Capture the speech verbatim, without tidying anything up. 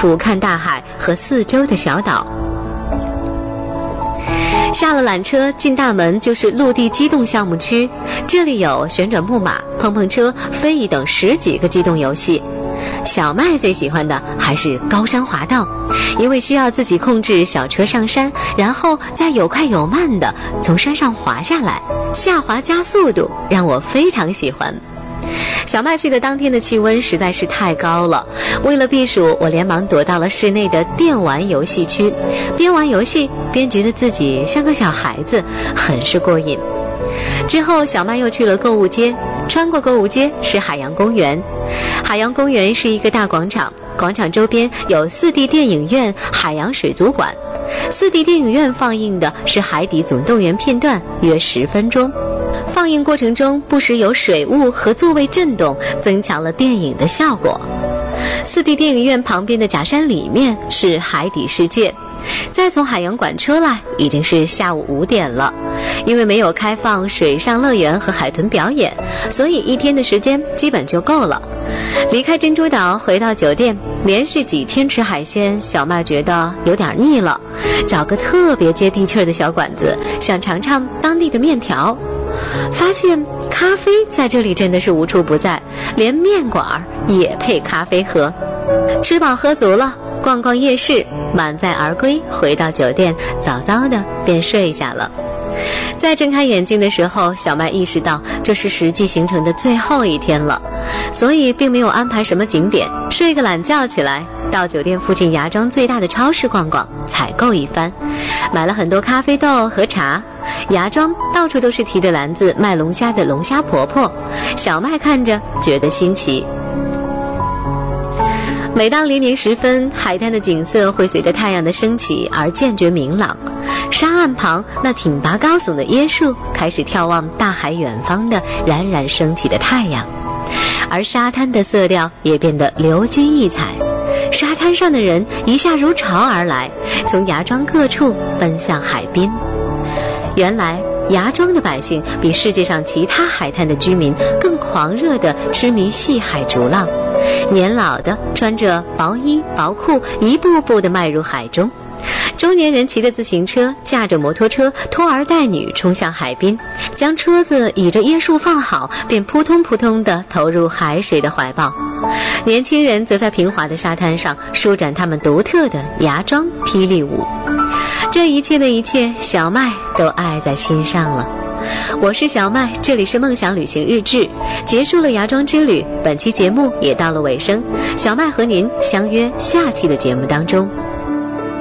俯瞰大海和四周的小岛。下了缆车，进大门就是陆地机动项目区，这里有旋转木马、碰碰车、飞椅等十几个机动游戏。小麦最喜欢的还是高山滑道，因为需要自己控制小车上山，然后再有快有慢的从山上滑下来，下滑加速度让我非常喜欢。小麦去的当天的气温实在是太高了，为了避暑，我连忙躲到了室内的电玩游戏区，边玩游戏边觉得自己像个小孩子，很是过瘾。之后小麦又去了购物街，穿过购物街是海洋公园。海洋公园是一个大广场，广场周边有 四 D 电影院、海洋水族馆。四 D 电影院放映的是《海底总动员》片段，约十分钟。放映过程中不时有水雾和座位震动，增强了电影的效果。四 D 电影院旁边的假山里面是海底世界。再从海洋馆出来已经是下午五点了，因为没有开放水上乐园和海豚表演，所以一天的时间基本就够了。离开珍珠岛回到酒店，连续几天吃海鲜，小麦觉得有点腻了，找个特别接地气的小馆子，想尝尝当地的面条。发现咖啡在这里真的是无处不在，连面馆也配咖啡喝。吃饱喝足了，逛逛夜市，满载而归，回到酒店，早早的便睡下了。在睁开眼睛的时候，小麦意识到这是实际行程的最后一天了，所以并没有安排什么景点，睡个懒觉起来，到酒店附近芽庄最大的超市逛逛，采购一番，买了很多咖啡豆和茶。芽庄到处都是提着篮子卖龙虾的龙虾婆婆，小麦看着觉得新奇。每当黎明时分，海滩的景色会随着太阳的升起而渐觉明朗。沙岸旁那挺拔高耸的椰树开始眺望大海远方的冉冉升起的太阳，而沙滩的色调也变得流金溢彩。沙滩上的人一下如潮而来，从芽庄各处奔向海滨。原来芽庄的百姓比世界上其他海滩的居民更狂热地痴迷细海逐浪，年老的穿着薄衣薄裤，一步步地迈入海中。中年人骑着自行车，驾着摩托车，拖儿带女冲向海滨，将车子倚着椰树放好，便扑通扑通地投入海水的怀抱。年轻人则在平滑的沙滩上舒展他们独特的芽庄霹雳舞。这一切的一切，小麦都爱在心上了。我是小麦，这里是梦想旅行日志。结束了芽庄之旅，本期节目也到了尾声，小麦和您相约下期的节目当中。